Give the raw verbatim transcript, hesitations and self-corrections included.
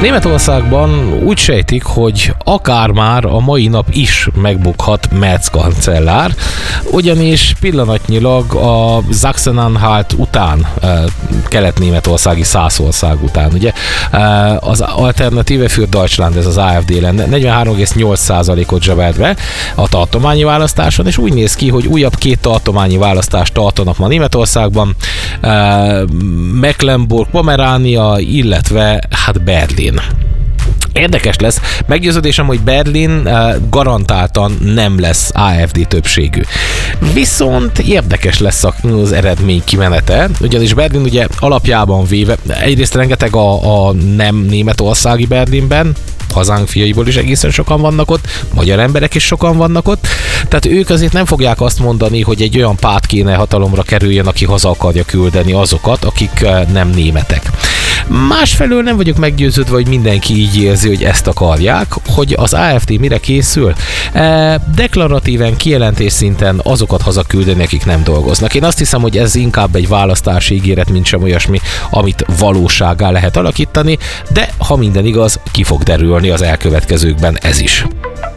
Németországban úgy sejtik, hogy akár már a mai nap is megbukhat Merz kancellár, ugyanis pillanatnyilag a Sachsen-Anhalt után, kelet-németországi Szászország után, ugye az Alternative für Deutschland, ez az á ef dé lenne, negyvenhárom egész nyolc százalékot zsebelt be a tartományi választáson, és úgy néz ki, hogy újabb két tartományi választást tartanak ma Németországban, Mecklenburg-Pomeránia, illetve hát Berlin. Érdekes lesz. Meggyőződésem, hogy Berlin garantáltan nem lesz á ef dé többségű. Viszont érdekes lesz az eredmény kimenete, ugyanis Berlin ugye alapjában véve, egyrészt rengeteg a, a nem németországi Berlinben, hazánk fiaiból is egészen sokan vannak ott, magyar emberek is sokan vannak ott, tehát ők azért nem fogják azt mondani, hogy egy olyan párt kéne hatalomra kerüljön, aki haza akarja küldeni azokat, akik nem németek. Másfelől nem vagyok meggyőződve, hogy mindenki így érzi, hogy ezt akarják, hogy az á ef dé mire készül. E, deklaratíven, kijelentés szinten azokat hazaküldeni, akik nem dolgoznak. Én azt hiszem, hogy ez inkább egy választási ígéret, mint sem olyasmi, amit valósággá lehet alakítani, de ha minden igaz, ki fog derülni az elkövetkezőkben ez is.